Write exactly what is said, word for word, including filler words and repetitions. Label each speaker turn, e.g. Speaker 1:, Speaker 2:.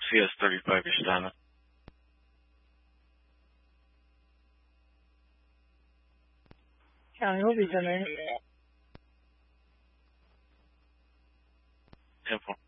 Speaker 1: C S thirty-five, you're standing.
Speaker 2: County, who'll be in there?
Speaker 1: ten four.